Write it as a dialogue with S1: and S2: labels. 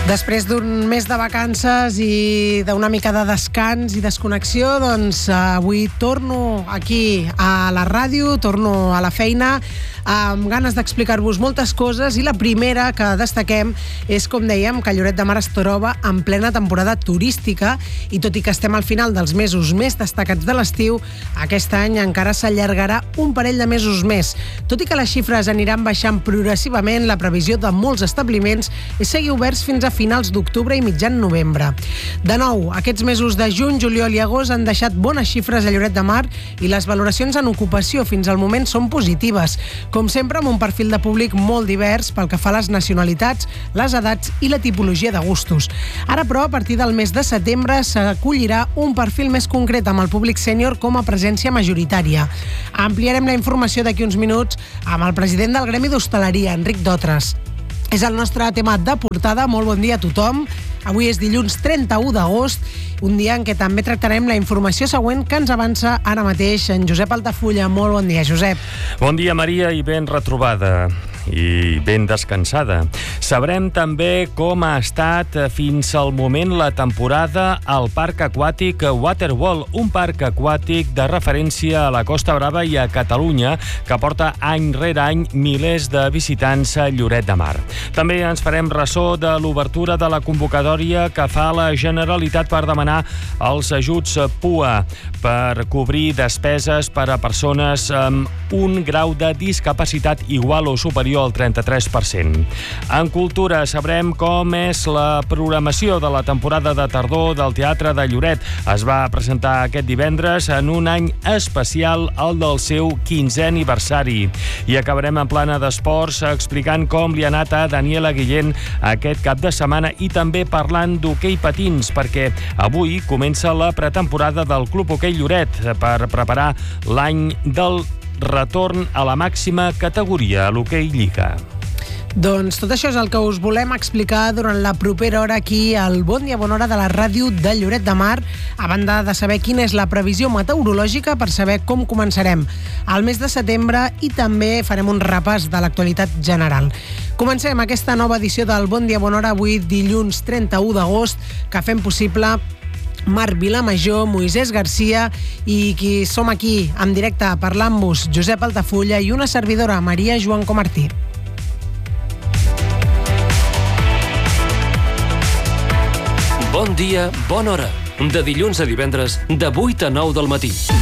S1: Després d'un mes de vacances i d'una mica de descans i desconnexió, doncs avui torno aquí a la ràdio, torno a la feina amb ganes d'explicar-vos moltes coses, i la primera que destaquem és, com dèiem, que Lloret de Mar es troba en plena temporada turística, i tot i que estem al final dels mesos més destacats de l'estiu, aquest any encara s'allargarà un parell de mesos més. Tot i que les xifres aniran baixant progressivament, la previsió de molts establiments és seguir oberts fins a finals d'octubre i mitjan novembre. De nou, aquests mesos de juny, juliol i agost han deixat bones xifres a Lloret de Mar, i les valoracions en ocupació fins al moment són positives, com sempre amb un perfil de públic molt divers pel que fa a les nacionalitats, les edats i la tipologia de gustos. Ara, però, a partir del mes de setembre s'acollirà un perfil més concret amb el públic sènior com a presència majoritària. Ampliarem la informació d'aquí uns minuts amb el president del Gremi d'Hostaleria, Enric Dotres. És el nostre tema de portada. Molt bon dia a tothom. Avui és dilluns 31 d'agost, un dia en què també tractarem la informació següent que ens avança ara mateix en Josep Altafulla. Molt bon dia, Josep.
S2: Bon dia, Maria, i ben retrobada i ben descansada. Sabrem també com ha estat fins al moment la temporada al Parc Aquàtic Waterworld, un parc aquàtic de referència a la Costa Brava i a Catalunya, que porta any rere any milers de visitants a Lloret de Mar. També ens farem ressò de l'obertura de la convocatòria que fa la Generalitat per demanar els ajuts PUA per cobrir despeses per a persones amb un grau de discapacitat igual o superior al 33%. En cultura sabrem com és la programació de la temporada de tardor del Teatre de Lloret. Es va presentar aquest divendres en un any especial, el del seu 15è aniversari. I acabarem en plana d'esports explicant com li ha anat a Daniela Guillén aquest cap de setmana, i també parlant d'hoquei patins, perquè avui comença la pretemporada del Club Hoquei Lloret per preparar l'any del retorn a la màxima categoria, a l'hoquei Lliga.
S1: Doncs tot això és el que us volem explicar durant la propera hora aquí al Bon Dia Bona Hora de la ràdio de Lloret de Mar, a banda de saber quina és la previsió meteorològica per saber com començarem el mes de setembre, i també farem un repàs de l'actualitat general. Comencem aquesta nova edició del Bon Dia Bona Hora avui dilluns 31 d'agost, que fem possible Marc Vilamajor, Moisès Garcia i qui som aquí en directe parlant-vos, Josep Altafulla, i una servidora, Maria Joan Comartí.
S3: Bon dia, bona hora. De dilluns a divendres, de 8 a 9 del matí.